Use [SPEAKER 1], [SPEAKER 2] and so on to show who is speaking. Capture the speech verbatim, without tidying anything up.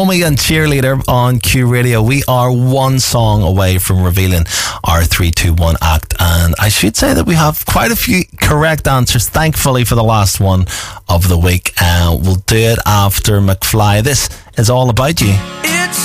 [SPEAKER 1] Naomi and Cheerleader on Q Radio. We are one song away from revealing our three two one act, and I should say that we have quite a few correct answers, thankfully, for the last one of the week. Uh, we'll do it after McFly. This is All About You.
[SPEAKER 2] It's